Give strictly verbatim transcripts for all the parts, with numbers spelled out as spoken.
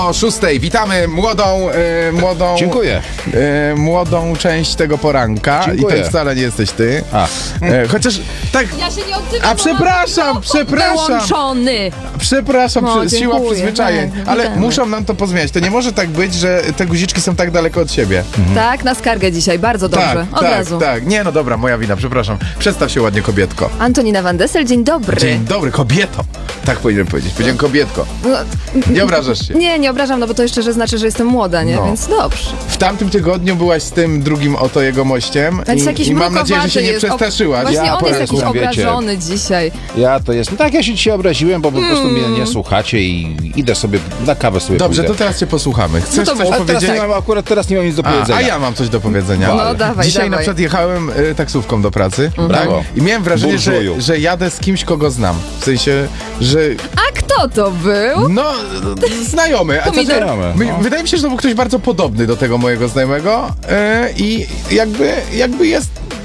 O szóstej witamy młodą, e, młodą, Dziękuję. e, młodą część tego poranka. Dziękuję. I to wcale nie jesteś ty. A. E, chociaż tak, Ja się nie odzywam. a przepraszam, przepraszam, Wyłączony. przepraszam, No, przy, siła dziękuję, przyzwyczajeń, tak, ale witamy. muszą nam to pozmieniać. To nie może tak być, że te guziczki są tak daleko od siebie. Tak, na skargę dzisiaj, bardzo dobrze. Tak, Od tak, razu. tak. Nie, no dobra, moja wina, przepraszam. Przedstaw się ładnie, kobietko. Antonina Van Dessel, dzień dobry. Dzień dobry, kobieto. Tak powinienem powiedzieć. Powiedziałem kobietko. No, Nie obrażasz się. nie, nie obrażam, no bo to jeszcze że znaczy, że jestem młoda, nie? No. Więc dobrze. W tamtym tygodniu byłaś z tym drugim oto jego mościem Ten jest jakiś i, i mam nadzieję, że się nie mrukowaty jest. przestraszyłaś. Właśnie Ja on jest poranku, jakiś wiecie. obrażony dzisiaj. Ja to jest. Tak, ja się dzisiaj obraziłem, bo po prostu mnie nie słuchacie i idę sobie na kawę sobie Dobrze, to pójdę. teraz cię posłuchamy. Chcesz No to coś mów. Ale teraz powiedzieć? nie mam, akurat teraz nie mam nic do A, powiedzenia. a ja mam coś do powiedzenia. No dawaj, Dzisiaj na dawaj. przykład jechałem y, taksówką do pracy, tak? Brawo. I miałem wrażenie, że, Burżuju. że jadę z kimś, kogo znam. W sensie, że A kto to był? no, znajomy. A co, Pomidor. Znajomy, my, no. Wydaje mi się, że to był ktoś bardzo podobny do tego mojego znajomego y, i jakby, jakby jest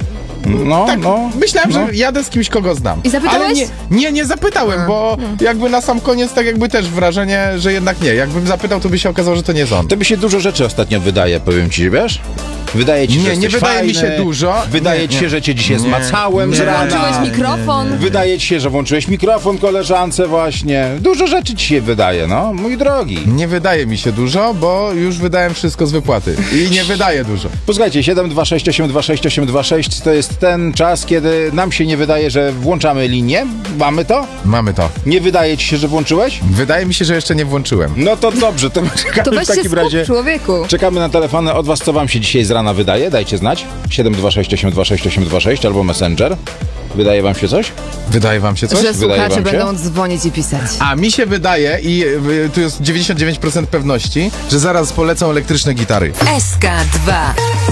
No, tak, no. myślałem, no. że jadę z kimś, kogo znam. I zapytałeś? Ale nie, nie, nie zapytałem, bo jakby na sam koniec tak jakby też wrażenie, że jednak nie. Jakbym zapytał, to by się okazało, że to nie jest on. Tobie się dużo rzeczy ostatnio wydaje, powiem ci, wiesz? Wydaje ci się, Nie, że nie jesteś wydaje mi fajny. się dużo. Wydaje Nie, ci nie. się, że cię dzisiaj Nie. zmacałem Nie. z rana. Włączyłeś mikrofon. Wydaje ci się, że włączyłeś mikrofon koleżance właśnie. Dużo rzeczy ci się wydaje, no, mój drogi. Nie wydaje mi się dużo, bo już wydałem wszystko z wypłaty. I nie wydaje dużo. Posłuchajcie, siedem dwa sześć osiem dwa sześć osiem dwa sześć to jest ten czas, kiedy nam się nie wydaje, że włączamy linię. Mamy to? Mamy to. Nie wydaje ci się, że włączyłeś? Wydaje mi się, że jeszcze nie włączyłem. No to dobrze, to czekamy To weź w się takim skup, razie. człowieku. Czekamy na telefony od was, co wam się dzisiaj z rana wydaje. Dajcie znać. siedem dwa sześć osiem dwa sześć osiem dwa sześć albo Messenger. Wydaje wam się coś? Wydaje wam się coś? Że Wydaje słuchacze wam się? będą dzwonić i pisać. A mi się wydaje, i y, tu jest dziewięćdziesiąt dziewięć procent pewności, że zaraz polecą elektryczne gitary. S K dwa.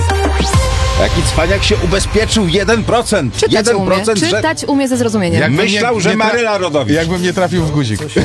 Jaki cwaniak się ubezpieczył? jeden procent. Czytać jeden umie. procent, że Czytać umie ze zrozumieniem. Jakbym myślał, nie- że nie tra- Maryla Rodowicz. Jakbym nie trafił w guzik.